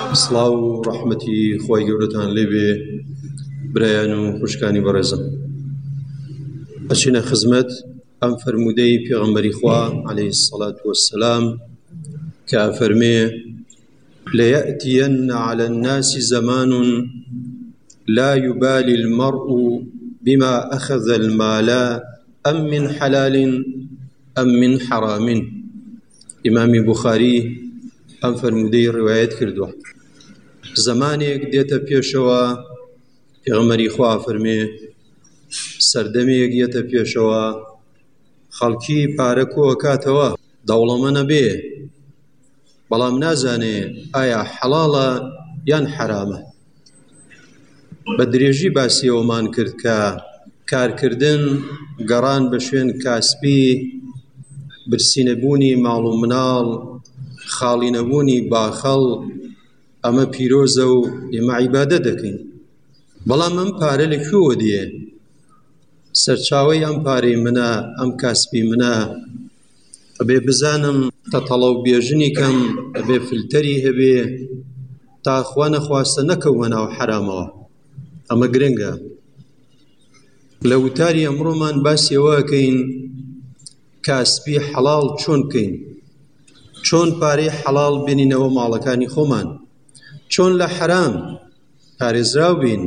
سڵاو و ڕەحمەتی خۆی گەورەتان لێبێ برایان و خوشکانی بەڕێزم. ئەچینە خزمەت ئەم فەرموودەی پێغەمبەری خوا عەلەیهی السەڵات وەسسەلام کە ئەفەرمێ لەیەأتین عەلى الناس زەمان لا يبالي المرء بما أخذ المال أم من حلال أم من حرام. ئیمامی بوخاری ئەم فەرموودەی ڕیوایەت کردووە. زەمانێک دێتە پێشەوە، پێغەمبەری خوا فەرمێ سەردەمێک دێتە پێشەوە، خەڵکی پارە کۆکاتەوە، دەوڵەمە نەبێ، بەڵام نازانێ ئایا حەڵاڵە یان حەرامە. بە درێژی باسی ئەومان کرد کە کارکردن گەڕان بە شوێن کاسبی، برسینەبوونی ماڵ و مناڵ، خاڵینەبوونی باخەڵ، ئەمە پیرۆزە و ئێمە عیبادەت دەکەین. بەڵام ئەم پارە لەکوێوە دێ؟ سەرچاوەی ئەم پارەی منە، ئەم کاسبی منە، ئەبێ بزانم تا تەڵەو بێژنی کەم، ئەبێ فلتەری هەبێ تا خوا نەخواستە نەکەومە ناو حەرامەوە. ئەمە گرنگە. لە وتاری ئەمڕۆمان باسی ئەوە ئەکەین کاسبی حەڵاڵ چۆن بکەین، چۆن پارەی حەڵاڵ بێنینەوە ماڵەکانی خۆمان، چۆن لە حەرام پارێزراو بین.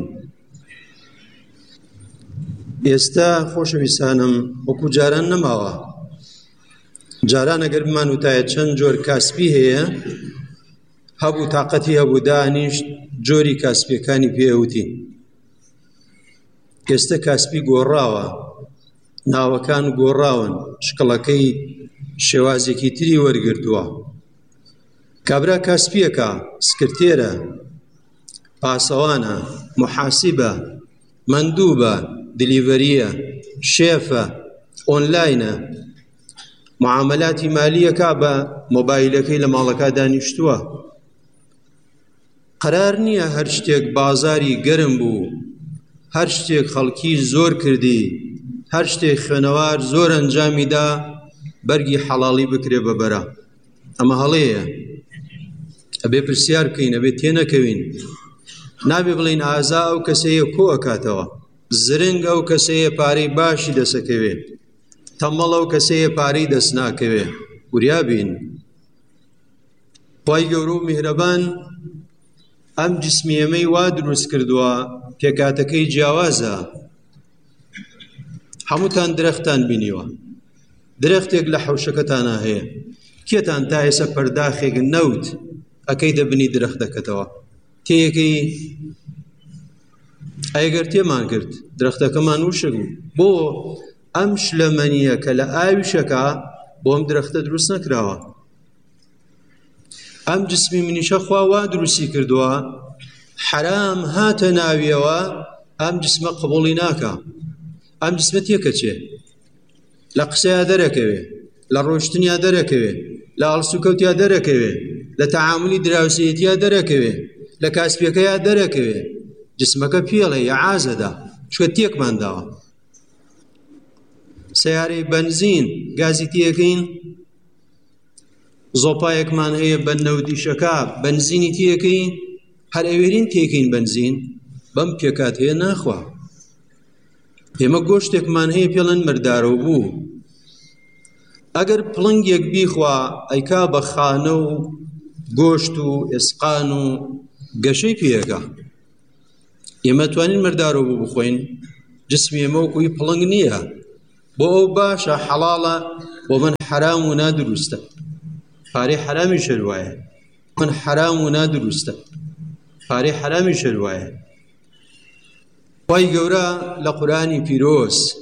ئێستا خۆشەویستانم وەکو جاران نەماوە. جاران ئەگەر بمان وتایە چەند جۆر کاسبی هەیە، هەبوو تاقەتی هەبوو دانیشت جۆری کاسبیەکانی پێوتی. ئێستا کاسبی گۆڕاوە، ناوەکان گۆڕاون، شکڵەکەی شێوازێکی تری وەرگرتووە. کابرا کاسبیەکە، سکرتێرە، پاسەوانە، محاسیبە، مەندووبە، دلیڤەریە، شێفە، ئۆنلاینە، معامەلاتی مالیەکە بە مۆبایلەکەی لە ماڵەکە دانیشتووە. قەرار نییە هەر شتێک بازاری گەرم بوو، هەر شتێک خەڵکی زۆر کردی، هەر شتێک خوێنەوار زۆر ئەنجامیدا بەرگی حەڵاڵی بکرێ بەبەرە. ئەمە هەڵەیە. ئەبێ پرسیار بکەین، ئەبێ تێنەکەوین. نابێ بڵین ئازا ئەو کەسەیە کۆ ئەکاتەوە، زرنگ ئەو کەسەیە پارەی باشی دەسەکەوێ، تەمەڵ ئەو کەسەیە پارەی دەست ناکەوێ. وریا بین. خوای گەورە و میهرەبان ئەم جسمی ئێمەی وا دروست کردووە پێکاتەکەی جیاوازە. هەمووتان درەختان بینیوە، درەختێک لە حەوشەکەتانە هەیە. کێتان تا ئێستا پەرداخێک نەوت ئەکەی دەبنی درەخت دەکەتەوە؟ تێیەکەی؟ ئەگەر تێمان کرد درەختەکەمان وشک بوو. بۆ ئەم شلەمەنیە کە لە ئاویشەکە بۆ ئەم درەختە دروست نەکراوە. ئەم جسمی منیشە خوا وا دروستی کردووە، حەرام هاتە ناویەوە، ئەم جسمە قبوڵی ناکە. ئەم جسمە تێکەچێ، لە قسەیا دەرەکەوێ، لە ڕۆشتنیا دەرەکەوێ، لە ئەڵسوکەوتیا دەرەکەوێ، لە تەعاملی دراوسێتیا دەرەکەوێ، لە کاسبیەکەیا دەرەکەوێ. جسمەکە پێڵێ یەعازەدا، چوە تێکمان داوە. سەیارەی بەنزین گازی تێەکەین، زۆپایەکمان هەیە بە نەودیشەکە بەنزینی تێەکەین، هەر ئەوێرین تێکەین بەنزین، بەم پێکات هەیە ناخوا. ئێمە گۆشتێکمان هەیە پێڵەن مردارە بوو، ئەگەر پڵنگێک بیخوا ئەیکا بە خانە و گۆشت و ئێسقان و گەشەی پێەکە. ئێمە توانین مردارە بوو بخۆین، جسمی ئێمە وەکوی پڵنگ نییە. بۆ ئەو باشە حەڵاڵە، بۆ من حەرام و نادروستە. پارەی حەرامی شەروایە، من حەرام و نادروستە، پارەی حەرامی شەروایە. خوای گەورە لە قورئانی پیرۆز